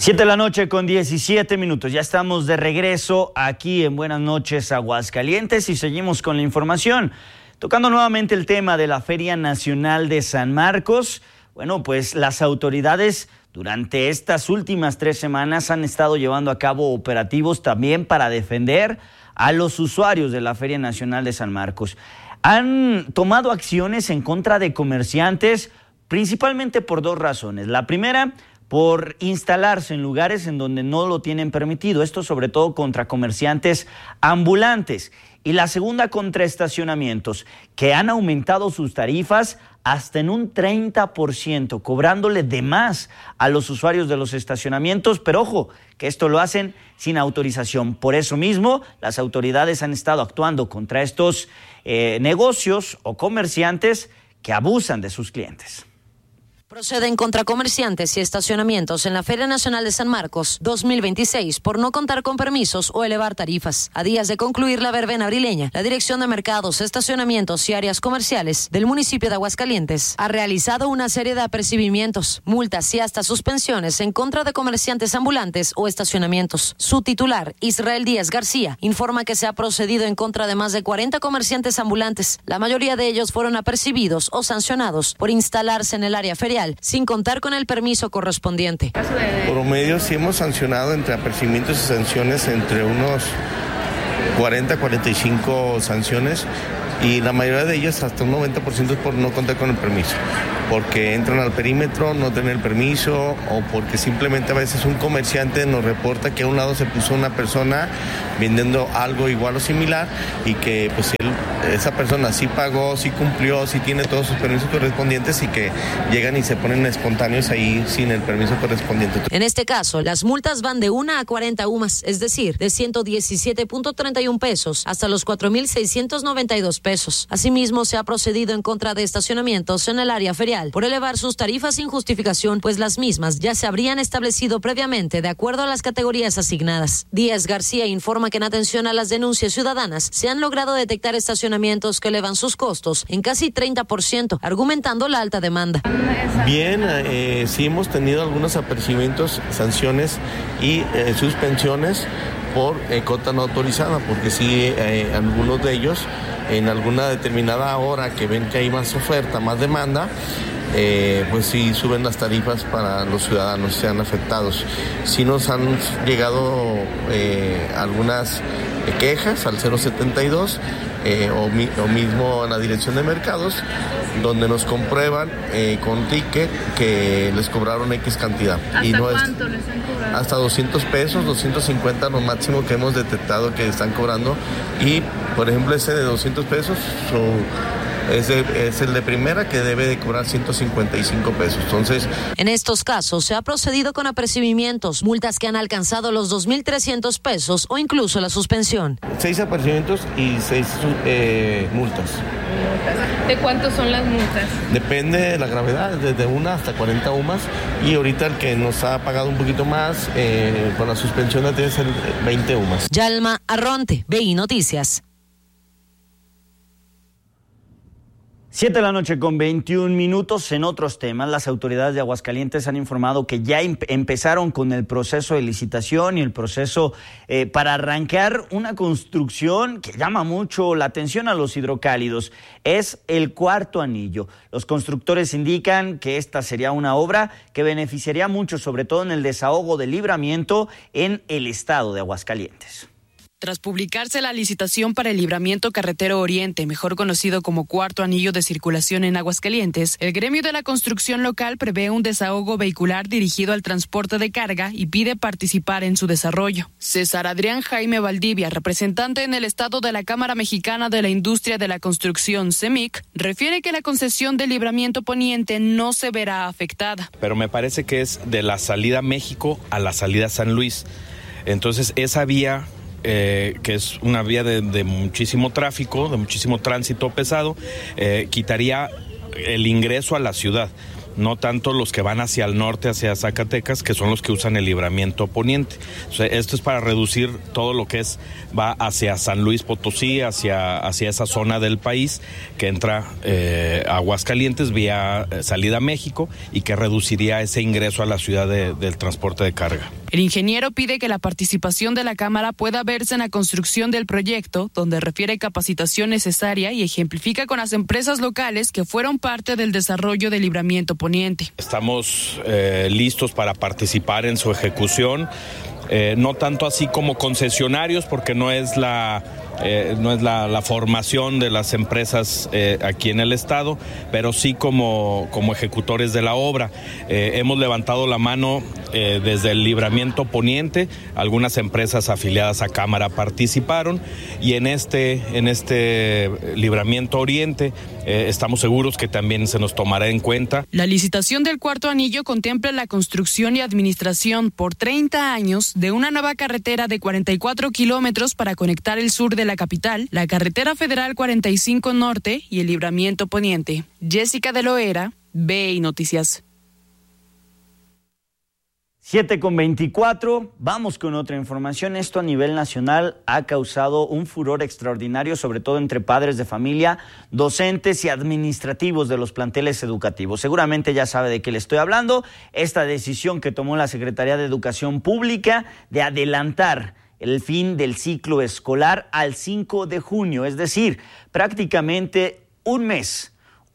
7:17 PM. Ya estamos de regreso aquí en Buenas Noches Aguascalientes y seguimos con la información. Tocando nuevamente el tema de la Feria Nacional de San Marcos. Bueno, pues las autoridades durante estas últimas 3 semanas han estado llevando a cabo operativos también para defender a los usuarios de la Feria Nacional de San Marcos. Han tomado acciones en contra de comerciantes, principalmente por 2 razones. La primera, por instalarse en lugares en donde no lo tienen permitido, esto sobre todo contra comerciantes ambulantes. Y la segunda, contra estacionamientos, que han aumentado sus tarifas hasta en un 30%, cobrándole de más a los usuarios de los estacionamientos, pero ojo, que esto lo hacen sin autorización. Por eso mismo, las autoridades han estado actuando contra estos negocios o comerciantes que abusan de sus clientes. Proceden contra comerciantes y estacionamientos en la Feria Nacional de San Marcos 2026 por no contar con permisos o elevar tarifas. A días de concluir la verbena abrileña, la Dirección de Mercados, Estacionamientos y Áreas Comerciales del municipio de Aguascalientes ha realizado una serie de apercibimientos, multas y hasta suspensiones en contra de comerciantes ambulantes o estacionamientos. Su titular, Israel Díaz García, informa que se ha procedido en contra de más de 40 comerciantes ambulantes. La mayoría de ellos fueron apercibidos o sancionados por instalarse en el área ferial sin contar con el permiso correspondiente. Promedio sí hemos sancionado entre apercibimientos y sanciones entre unos 40 a 45 sanciones, y la mayoría de ellas hasta un 90% es por no contar con el permiso, porque entran al perímetro, no tienen el permiso, o porque simplemente a veces un comerciante nos reporta que a un lado se puso una persona vendiendo algo igual o similar y que pues esa persona sí pagó, sí cumplió, sí tiene todos sus permisos correspondientes, y que llegan y se ponen espontáneos ahí sin el permiso correspondiente. En este caso, las multas van de 1 a 40 UMAS, es decir, de 117.31 pesos hasta los 4.692 pesos. Asimismo, se ha procedido en contra de estacionamientos en el área ferial por elevar sus tarifas sin justificación, pues las mismas ya se habrían establecido previamente de acuerdo a las categorías asignadas. Díaz García informa que en atención a las denuncias ciudadanas se han logrado detectar estacionamientos que elevan sus costos en casi 30%, argumentando la alta demanda. Bien, sí hemos tenido algunos apercibimientos, sanciones y suspensiones por cota no autorizada, porque sí, algunos de ellos en alguna determinada hora que ven que hay más oferta, más demanda, pues sí suben las tarifas para los ciudadanos, sean afectados. Sí nos han llegado algunas quejas al 072 o mismo a la Dirección de Mercados, donde nos comprueban con ticket que les cobraron X cantidad. ¿Hasta y no cuánto les han cobrado? Hasta 200 pesos, 250 lo máximo que hemos detectado que están cobrando. Y, por ejemplo, ese de 200 pesos es el de primera, que debe de cobrar 155 pesos. Entonces, en estos casos se ha procedido con apercibimientos, multas que han alcanzado los 2.300 pesos o incluso la suspensión. 6 apercibimientos y 6 multas. ¿De cuántos son las multas? Depende de la gravedad, desde 1 hasta 40 UMAS, y ahorita el que nos ha pagado un poquito más con la suspensión debe ser 20 UMAS. Yalma Arronte, BI Noticias. 7:21 PM. En otros temas, las autoridades de Aguascalientes han informado que ya empezaron con el proceso de licitación y el proceso para arrancar una construcción que llama mucho la atención a los hidrocálidos. Es el Cuarto Anillo. Los constructores indican que esta sería una obra que beneficiaría mucho, sobre todo en el desahogo del Libramiento en el estado de Aguascalientes. Tras publicarse la licitación para el Libramiento Carretero Oriente, mejor conocido como Cuarto Anillo de Circulación en Aguascalientes, el gremio de la construcción local prevé un desahogo vehicular dirigido al transporte de carga y pide participar en su desarrollo. César Adrián Jaime Valdivia, representante en el estado de la Cámara Mexicana de la Industria de la Construcción, CEMIC, refiere que la concesión del Libramiento Poniente no se verá afectada. Pero me parece que es de la salida México a la salida San Luis. Entonces, esa vía que es una vía de muchísimo tráfico, de muchísimo tránsito pesado, quitaría el ingreso a la ciudad. no tanto los que van hacia el norte, hacia Zacatecas, que son los que usan el libramiento poniente. O sea, esto es para reducir todo lo que va hacia San Luis Potosí, hacia esa zona del país que entra a Aguascalientes vía salida a México y que reduciría ese ingreso a la ciudad del transporte de carga. El ingeniero pide que la participación de la Cámara pueda verse en la construcción del proyecto, donde refiere capacitación necesaria y ejemplifica con las empresas locales que fueron parte del desarrollo del libramiento poniente. Estamos listos para participar en su ejecución, no tanto así como concesionarios, porque no es la formación de las empresas aquí en el estado, pero sí como ejecutores de la obra. Hemos levantado la mano desde el libramiento poniente, algunas empresas afiliadas a Cámara participaron, y en este libramiento oriente estamos seguros que también se nos tomará en cuenta. La licitación del cuarto anillo contempla la construcción y administración por 30 años de una nueva carretera de 44 kilómetros para conectar el sur de la capital, la carretera federal 45 Norte y el libramiento poniente. Jessica de Loera, BI Noticias. 7:24, vamos con otra información. Esto a nivel nacional ha causado un furor extraordinario, sobre todo entre padres de familia, docentes y administrativos de los planteles educativos. Seguramente ya sabe de qué le estoy hablando. Esta decisión que tomó la Secretaría de Educación Pública de adelantar el fin del ciclo escolar al 5 de junio, es decir, prácticamente un mes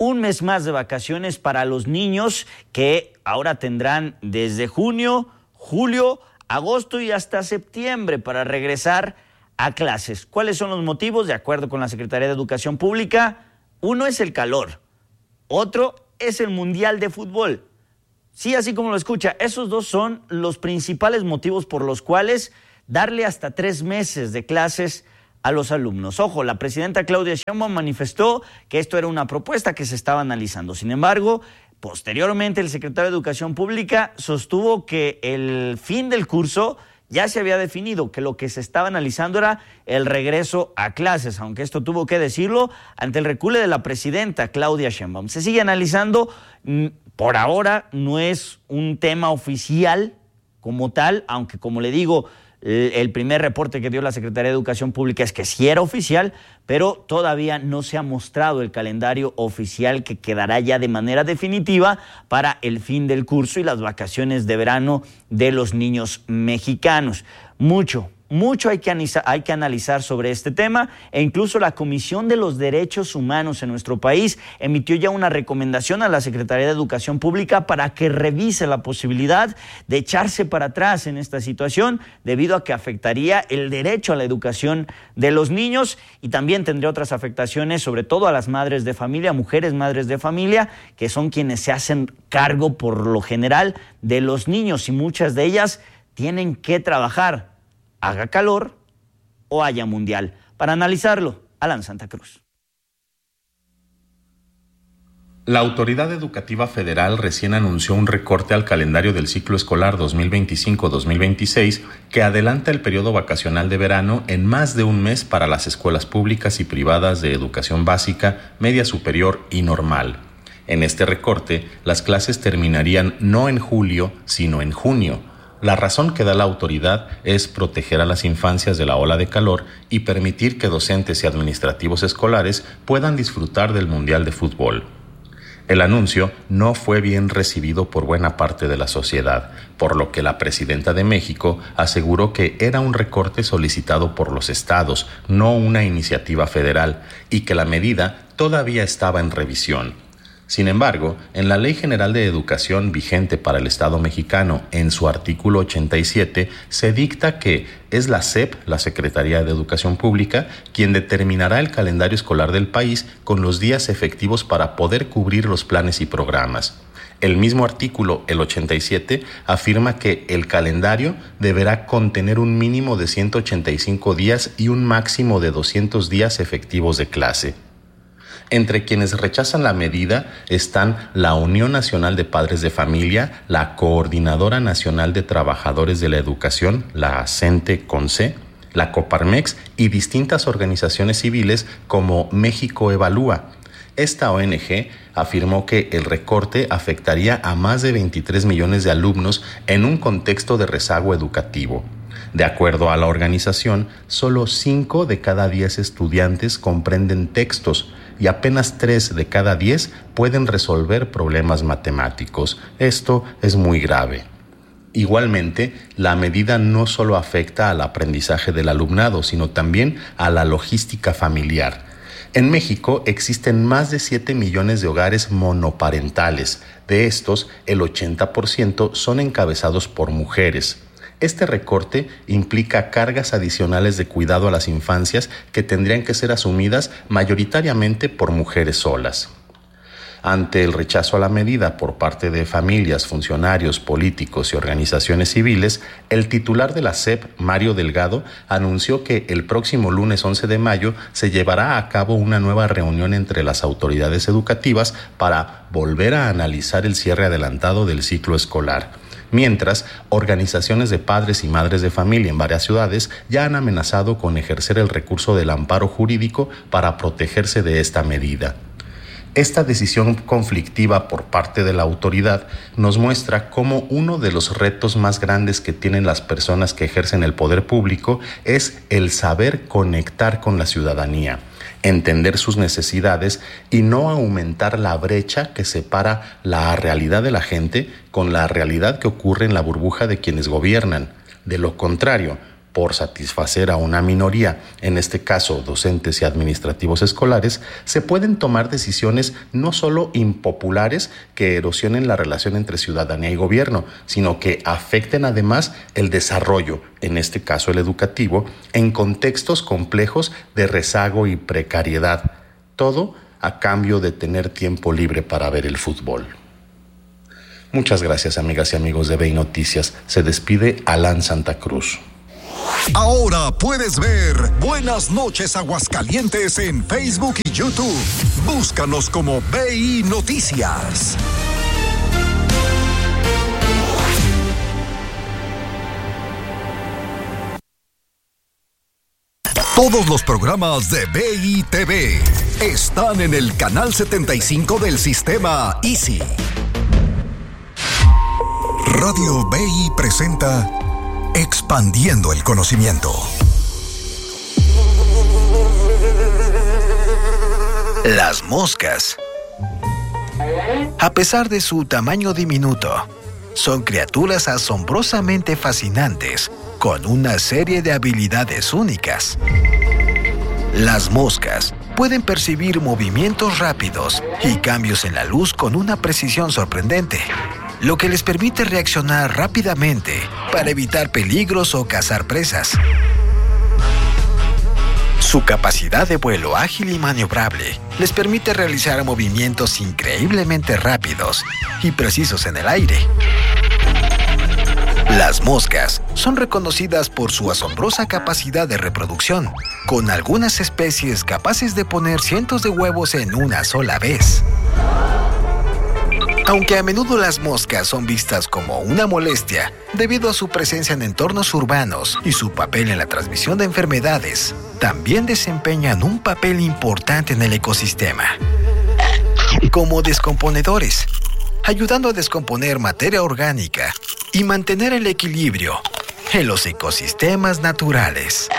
más de vacaciones para los niños que ahora tendrán desde junio, julio, agosto y hasta septiembre para regresar a clases. ¿Cuáles son los motivos? De acuerdo con la Secretaría de Educación Pública, uno es el calor, otro es el Mundial de Fútbol. Sí, así como lo escucha, esos dos son los principales motivos por los cuales darle hasta 3 meses de clases a los alumnos. Ojo, la presidenta Claudia Sheinbaum manifestó que esto era una propuesta que se estaba analizando. Sin embargo, posteriormente el secretario de Educación Pública sostuvo que el fin del curso ya se había definido, que lo que se estaba analizando era el regreso a clases, aunque esto tuvo que decirlo ante el recule de la presidenta Claudia Sheinbaum. Se sigue analizando, por ahora no es un tema oficial como tal, aunque como le digo, el primer reporte que dio la Secretaría de Educación Pública es que sí era oficial, pero todavía no se ha mostrado el calendario oficial que quedará ya de manera definitiva para el fin del curso y las vacaciones de verano de los niños mexicanos. Mucho hay que analizar sobre este tema, e incluso la Comisión de los Derechos Humanos en nuestro país emitió ya una recomendación a la Secretaría de Educación Pública para que revise la posibilidad de echarse para atrás en esta situación, debido a que afectaría el derecho a la educación de los niños y también tendría otras afectaciones, sobre todo a las madres de familia, mujeres madres de familia, que son quienes se hacen cargo por lo general de los niños, y muchas de ellas tienen que trabajar, haga calor o haya mundial. Para analizarlo, Alan Santa Cruz. La Autoridad Educativa Federal recién anunció un recorte al calendario del ciclo escolar 2025-2026 que adelanta el periodo vacacional de verano en más de un mes para las escuelas públicas y privadas de educación básica, media superior y normal. En este recorte, las clases terminarían no en julio, sino en junio. La razón que da la autoridad es proteger a las infancias de la ola de calor y permitir que docentes y administrativos escolares puedan disfrutar del Mundial de Fútbol. El anuncio no fue bien recibido por buena parte de la sociedad, por lo que la presidenta de México aseguró que era un recorte solicitado por los estados, no una iniciativa federal, y que la medida todavía estaba en revisión. Sin embargo, en la Ley General de Educación vigente para el Estado mexicano, en su artículo 87, se dicta que es la SEP, la Secretaría de Educación Pública, quien determinará el calendario escolar del país con los días efectivos para poder cubrir los planes y programas. El mismo artículo, el 87, afirma que el calendario deberá contener un mínimo de 185 días y un máximo de 200 días efectivos de clase. Entre quienes rechazan la medida están la Unión Nacional de Padres de Familia, la Coordinadora Nacional de Trabajadores de la Educación, la CENTE-CONCE, la Coparmex y distintas organizaciones civiles como México Evalúa, Esta ONG afirmó que el recorte afectaría a más de 23 millones de alumnos en un contexto de rezago educativo. De acuerdo a la organización, solo 5 de cada 10 estudiantes comprenden textos y apenas 3 de cada 10 pueden resolver problemas matemáticos. Esto es muy grave. Igualmente, la medida no solo afecta al aprendizaje del alumnado, sino también a la logística familiar. En México existen más de 7 millones de hogares monoparentales. De estos, el 80% son encabezados por mujeres. Este recorte implica cargas adicionales de cuidado a las infancias que tendrían que ser asumidas mayoritariamente por mujeres solas. Ante el rechazo a la medida por parte de familias, funcionarios, políticos y organizaciones civiles, el titular de la SEP, Mario Delgado, anunció que el próximo lunes 11 de mayo se llevará a cabo una nueva reunión entre las autoridades educativas para volver a analizar el cierre adelantado del ciclo escolar. Mientras, organizaciones de padres y madres de familia en varias ciudades ya han amenazado con ejercer el recurso del amparo jurídico para protegerse de esta medida. Esta decisión conflictiva por parte de la autoridad nos muestra cómo uno de los retos más grandes que tienen las personas que ejercen el poder público es el saber conectar con la ciudadanía, entender sus necesidades y no aumentar la brecha que separa la realidad de la gente con la realidad que ocurre en la burbuja de quienes gobiernan. De lo contrario, por satisfacer a una minoría, en este caso docentes y administrativos escolares, se pueden tomar decisiones no solo impopulares que erosionen la relación entre ciudadanía y gobierno, sino que afecten además el desarrollo, en este caso el educativo, en contextos complejos de rezago y precariedad. Todo a cambio de tener tiempo libre para ver el fútbol. Muchas gracias, amigas y amigos de BI Noticias. Se despide Alan Santa Cruz. Ahora puedes ver Buenas noches Aguascalientes en Facebook y YouTube. Búscanos como BI Noticias. Todos los programas de BI TV están en el canal 75 del sistema Easy. Radio BI presenta Expandiendo el conocimiento. Las moscas. A pesar de su tamaño diminuto, son criaturas asombrosamente fascinantes, con una serie de habilidades únicas. Las moscas pueden percibir movimientos rápidos y cambios en la luz con una precisión sorprendente, lo que les permite reaccionar rápidamente para evitar peligros o cazar presas. Su capacidad de vuelo ágil y maniobrable les permite realizar movimientos increíblemente rápidos y precisos en el aire. Las moscas son reconocidas por su asombrosa capacidad de reproducción, con algunas especies capaces de poner cientos de huevos en una sola vez. Aunque a menudo las moscas son vistas como una molestia debido a su presencia en entornos urbanos y su papel en la transmisión de enfermedades, también desempeñan un papel importante en el ecosistema. Como descomponedores, ayudando a descomponer materia orgánica y mantener el equilibrio en los ecosistemas naturales.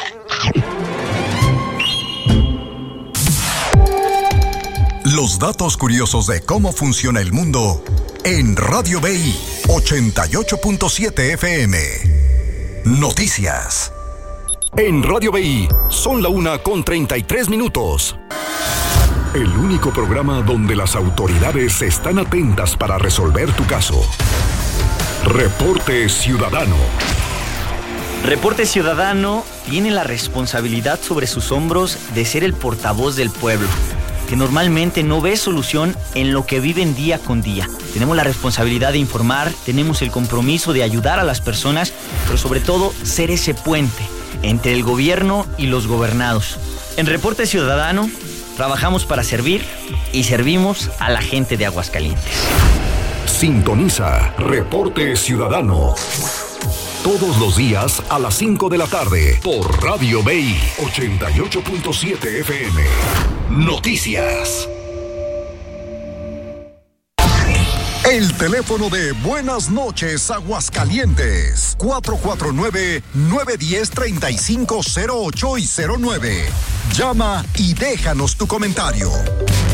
Los datos curiosos de cómo funciona el mundo en Radio BI 88.7 FM. Noticias. En Radio BI son la 1:33. El único programa donde las autoridades están atentas para resolver tu caso. Reporte Ciudadano. Reporte Ciudadano tiene la responsabilidad sobre sus hombros de ser el portavoz del pueblo, que normalmente no ve solución en lo que viven día con día. Tenemos la responsabilidad de informar, tenemos el compromiso de ayudar a las personas, pero sobre todo ser ese puente entre el gobierno y los gobernados. En Reporte Ciudadano trabajamos para servir y servimos a la gente de Aguascalientes. Sintoniza Reporte Ciudadano todos los días a las 5 de la tarde por Radio BI 88.7 FM. Noticias. El teléfono de Buenas Noches Aguascalientes, 449-910-3508 y 09. Llama y déjanos tu comentario.